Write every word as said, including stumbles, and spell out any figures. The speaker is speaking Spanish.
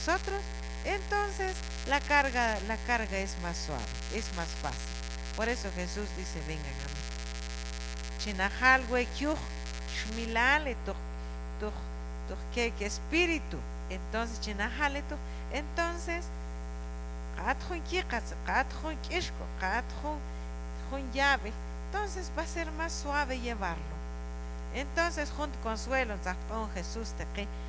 nosotros, entonces la carga, la carga es más suave, es más fácil. Por eso Jesús dice, vengan a mí. Chinajal huekyuj, shmilale tuj, tuj, tuj, que espíritu. Entonces, chinajale tuj, entonces, katjun kikas, katjun kishko, katjun llave. Entonces va a ser más suave llevarlo. Entonces, junto consuelo, Jesús te que